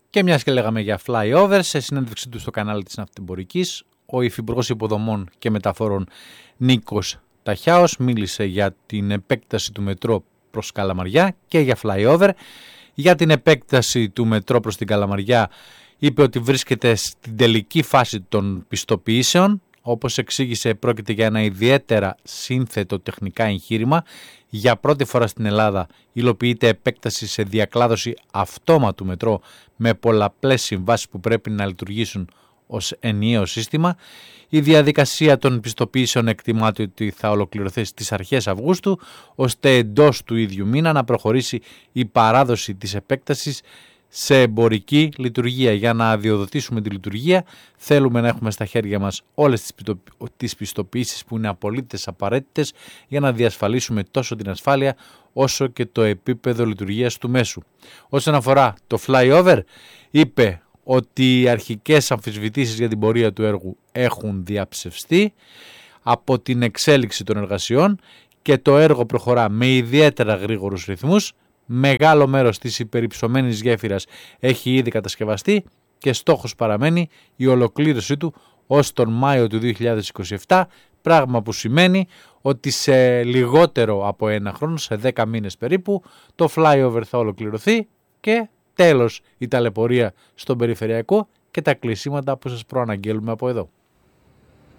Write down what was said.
Και μιας και λέγαμε για flyover, σε συνέντευξή του στο κανάλι της Ναυτιμπορικής, ο υφυπουργός υποδομών και μεταφορών Νίκος Ταχιάος μίλησε για την επέκταση του μετρό προς Καλαμαριά και για flyover. Για την επέκταση του μετρό προς την Καλαμαριά είπε ότι βρίσκεται στην τελική φάση των πιστοποιήσεων. Όπως εξήγησε, πρόκειται για ένα ιδιαίτερα σύνθετο τεχνικά εγχείρημα. Για πρώτη φορά στην Ελλάδα υλοποιείται επέκταση σε διακλάδωση αυτόματου μετρό με πολλαπλές συμβάσεις που πρέπει να λειτουργήσουν ως ενιαίο σύστημα. Η διαδικασία των πιστοποιήσεων εκτιμάται ότι θα ολοκληρωθεί στις αρχές Αυγούστου, ώστε εντός του ίδιου μήνα να προχωρήσει η παράδοση της επέκτασης σε εμπορική λειτουργία. Για να αδειοδοτήσουμε τη λειτουργία θέλουμε να έχουμε στα χέρια μας όλες τις πιστοποιήσεις που είναι απολύτως απαραίτητες για να διασφαλίσουμε τόσο την ασφάλεια όσο και το επίπεδο λειτουργίας του μέσου. Όσον αφορά το flyover, είπε ότι οι αρχικές αμφισβητήσεις για την πορεία του έργου έχουν διαψευστεί από την εξέλιξη των εργασιών και το έργο προχωρά με ιδιαίτερα γρήγορους ρυθμούς. Μεγάλο μέρος της υπερυψωμένης γέφυρας έχει ήδη κατασκευαστεί και στόχος παραμένει η ολοκλήρωσή του ως τον Μάιο του 2027, πράγμα που σημαίνει ότι σε λιγότερο από ένα χρόνο, σε 10 μήνες περίπου, το flyover θα ολοκληρωθεί και τέλος η ταλαιπωρία στον περιφερειακό και τα κλεισίματα που σας προαναγγέλουμε από εδώ.